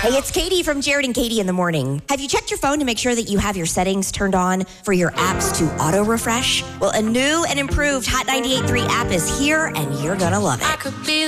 Hey, it's Katie from Jared and Katie in the Morning. Have you checked your phone to make sure that you have your settings turned on for your apps to auto-refresh? Well, a new and improved Hot 98.3 app is here, and you're going to love it.